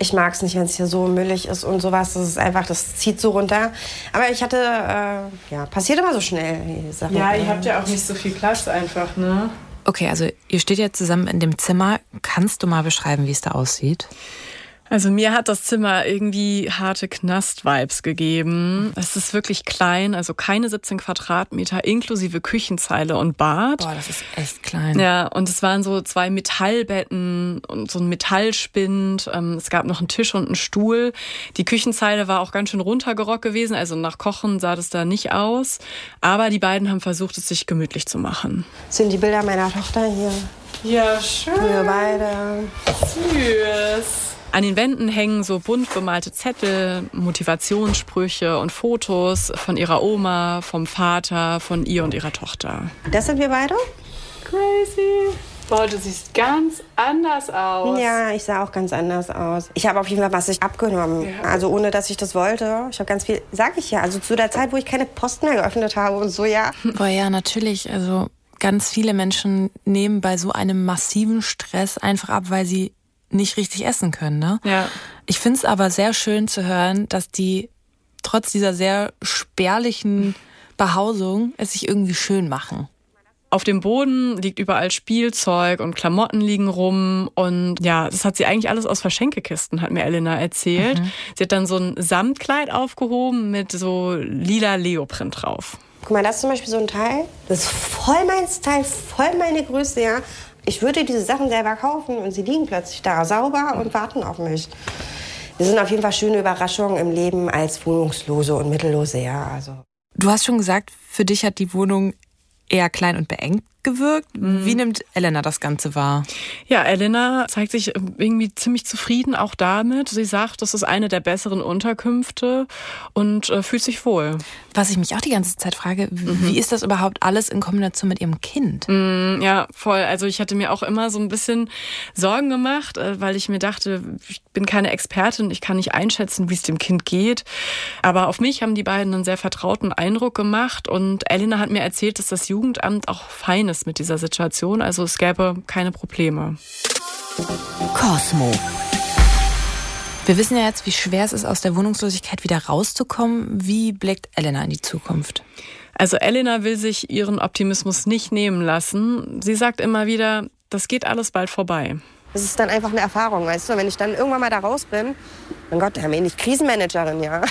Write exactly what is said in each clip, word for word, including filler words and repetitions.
Ich mag es nicht, wenn es hier so müllig ist und sowas. Das ist einfach, das zieht so runter. Aber ich hatte, äh, ja, passiert immer so schnell, die Sachen. Ja, ihr habt ja auch nicht so viel Platz einfach, ne? Okay, also ihr steht ja zusammen in dem Zimmer. Kannst du mal beschreiben, wie es da aussieht? Also mir hat das Zimmer irgendwie harte Knast-Vibes gegeben. Es ist wirklich klein, also keine siebzehn Quadratmeter, inklusive Küchenzeile und Bad. Boah, das ist echt klein. Ja, und es waren so zwei Metallbetten und so ein Metallspind. Es gab noch einen Tisch und einen Stuhl. Die Küchenzeile war auch ganz schön runtergerockt gewesen, also nach Kochen sah das da nicht aus. Aber die beiden haben versucht, es sich gemütlich zu machen. Das sind die Bilder meiner Tochter hier. Ja, schön. Wir beide. Süß. An den Wänden hängen so bunt bemalte Zettel, Motivationssprüche und Fotos von ihrer Oma, vom Vater, von ihr und ihrer Tochter. Das sind wir beide? Crazy. Boah, du siehst ganz anders aus. Ja, ich sah auch ganz anders aus. Ich habe auf jeden Fall massig abgenommen. Ja. Also ohne, dass ich das wollte. Ich habe ganz viel, sag ich ja, also zu der Zeit, wo ich keine Post mehr geöffnet habe und so, ja. Boah, ja, natürlich. Also ganz viele Menschen nehmen bei so einem massiven Stress einfach ab, weil sie nicht richtig essen können, ne? Ja. Ich finde es aber sehr schön zu hören, dass die trotz dieser sehr spärlichen Behausung es sich irgendwie schön machen. Auf dem Boden liegt überall Spielzeug und Klamotten liegen rum und ja, das hat sie eigentlich alles aus Verschenkekisten, hat mir Elena erzählt. Mhm. Sie hat dann so ein Samtkleid aufgehoben mit so lila Leoprint drauf. Guck mal, das ist zum Beispiel so ein Teil, das ist voll mein Style, voll meine Größe, ja. Ich würde diese Sachen selber kaufen und sie liegen plötzlich da sauber und warten auf mich. Das sind auf jeden Fall schöne Überraschungen im Leben als Wohnungslose und Mittellose, ja. Also. Du hast schon gesagt, für dich hat die Wohnung eher klein und beengt gewirkt. Mhm. Wie nimmt Elena das Ganze wahr? Ja, Elena zeigt sich irgendwie ziemlich zufrieden auch damit. Sie sagt, das ist eine der besseren Unterkünfte und äh, fühlt sich wohl. Was ich mich auch die ganze Zeit frage, mhm. wie ist das überhaupt alles in Kombination mit ihrem Kind? Mhm, ja, voll. Also ich hatte mir auch immer so ein bisschen Sorgen gemacht, weil ich mir dachte, ich bin keine Expertin, ich kann nicht einschätzen, wie es dem Kind geht. Aber auf mich haben die beiden einen sehr vertrauten Eindruck gemacht und Elena hat mir erzählt, dass das Jugendamt auch fein ist mit dieser Situation, also es gäbe keine Probleme. Cosmo. Wir wissen ja jetzt, wie schwer es ist, aus der Wohnungslosigkeit wieder rauszukommen. Wie blickt Elena in die Zukunft? Also Elena will sich ihren Optimismus nicht nehmen lassen. Sie sagt immer wieder, das geht alles bald vorbei. Das ist dann einfach eine Erfahrung, weißt du? Wenn ich dann irgendwann mal da raus bin, mein Gott, da haben wir nicht Krisenmanagerin, ja.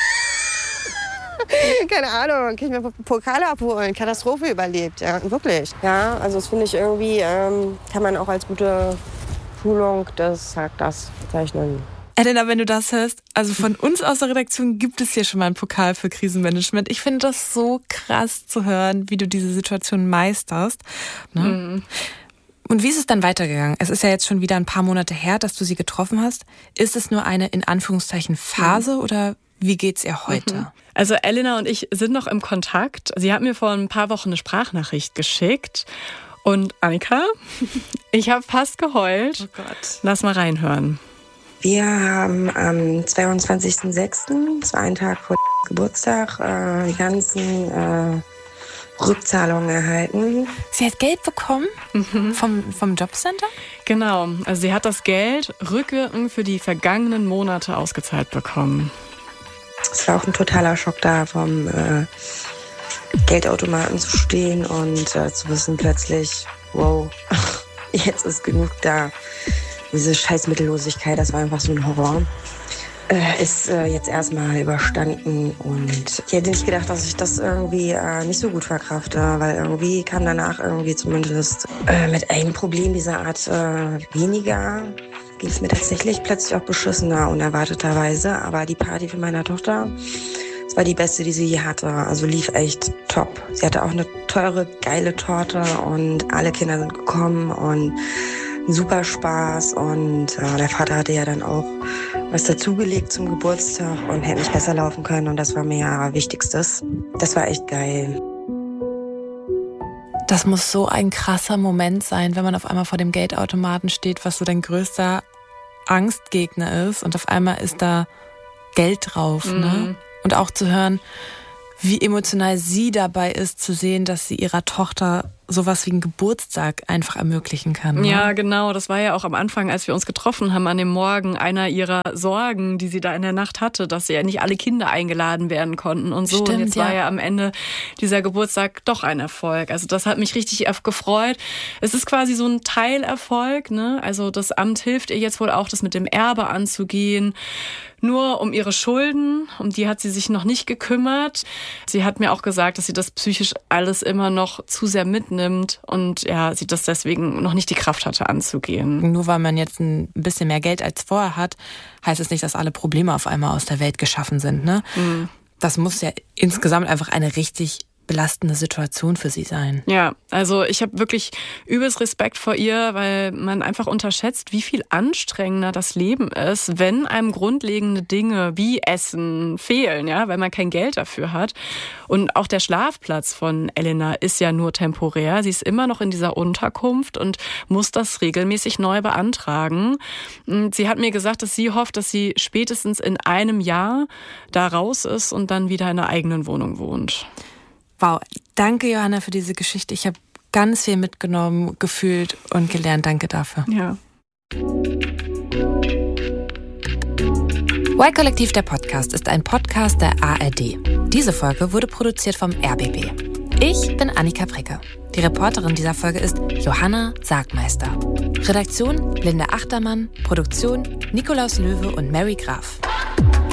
Keine Ahnung, kann ich mir Pokale abholen, Katastrophe überlebt, ja, wirklich. Ja, also das finde ich irgendwie, ähm, kann man auch als gute Schulung das, sagt das bezeichnen. Elena, wenn du das hörst, also von uns aus der Redaktion gibt es hier schon mal einen Pokal für Krisenmanagement. Ich finde das so krass zu hören, wie du diese Situation meisterst. Ne? Mhm. Und wie ist es dann weitergegangen? Es ist ja jetzt schon wieder ein paar Monate her, dass du sie getroffen hast. Ist es nur eine, in Anführungszeichen, Phase mhm. oder wie geht's ihr heute? Mhm. Also Elena und ich sind noch im Kontakt. Sie hat mir vor ein paar Wochen eine Sprachnachricht geschickt. Und Annika, ich habe fast geheult. Oh Gott. Lass mal reinhören. Wir haben am zweiundzwanzigsten sechsten, das war ein Tag vor Geburtstag, äh, die ganzen äh, Rückzahlungen erhalten. Sie hat Geld bekommen mhm. vom, vom Jobcenter? Genau, also sie hat das Geld rückwirkend für die vergangenen Monate ausgezahlt bekommen. Es war auch ein totaler Schock da, vom äh, Geldautomaten zu stehen und äh, zu wissen plötzlich, wow, jetzt ist genug da. Diese scheiß Mittellosigkeit, das war einfach so ein Horror. Äh, ist äh, jetzt erstmal überstanden und ich hätte nicht gedacht, dass ich das irgendwie äh, nicht so gut verkrafte, weil irgendwie kam danach irgendwie zumindest äh, mit einem Problem dieser Art äh, weniger. Ging es mir tatsächlich plötzlich auch beschissener, unerwarteterweise. Aber die Party für meine Tochter, das war die beste, die sie je hatte. Also lief echt top. Sie hatte auch eine teure, geile Torte und alle Kinder sind gekommen und super Spaß. Und äh, der Vater hatte ja dann auch was dazugelegt zum Geburtstag und hätte nicht besser laufen können. Und das war mir ja Wichtigstes. Das war echt geil. Das muss so ein krasser Moment sein, wenn man auf einmal vor dem Geldautomaten steht, was so dein größter Angstgegner ist. Und auf einmal ist da Geld drauf. Mhm. Ne? Und auch zu hören, wie emotional sie dabei ist, zu sehen, dass sie ihrer Tochter sowas wie einen Geburtstag einfach ermöglichen kann. Ne? Ja, genau. Das war ja auch am Anfang, als wir uns getroffen haben, an dem Morgen einer ihrer Sorgen, die sie da in der Nacht hatte, dass ja nicht alle Kinder eingeladen werden konnten und so. Stimmt, und jetzt ja. war ja am Ende dieser Geburtstag doch ein Erfolg. Also das hat mich richtig gefreut. Es ist quasi so ein Teilerfolg, ne? Also das Amt hilft ihr jetzt wohl auch, das mit dem Erbe anzugehen. Nur um ihre Schulden, um die hat sie sich noch nicht gekümmert. Sie hat mir auch gesagt, dass sie das psychisch alles immer noch zu sehr mitnimmt und ja, sie das deswegen noch nicht die Kraft hatte anzugehen. Nur weil man jetzt ein bisschen mehr Geld als vorher hat, heißt es nicht, dass alle Probleme auf einmal aus der Welt geschaffen sind. Ne? Mhm. Das muss ja insgesamt einfach eine richtig belastende Situation für sie sein. Ja, also ich habe wirklich übelst Respekt vor ihr, weil man einfach unterschätzt, wie viel anstrengender das Leben ist, wenn einem grundlegende Dinge wie Essen fehlen, ja, weil man kein Geld dafür hat. Und auch der Schlafplatz von Elena ist ja nur temporär. Sie ist immer noch in dieser Unterkunft und muss das regelmäßig neu beantragen. Und sie hat mir gesagt, dass sie hofft, dass sie spätestens in einem Jahr da raus ist und dann wieder in einer eigenen Wohnung wohnt. Wow, danke Johanna für diese Geschichte. Ich habe ganz viel mitgenommen, gefühlt und gelernt. Danke dafür. Ja. Y-Kollektiv, der Podcast, ist ein Podcast der A R D. Diese Folge wurde produziert vom R B B. Ich bin Annika Bricke. Die Reporterin dieser Folge ist Johanna Sargmeister. Redaktion Linda Achtermann, Produktion Nikolaus Löwe und Mary Graf.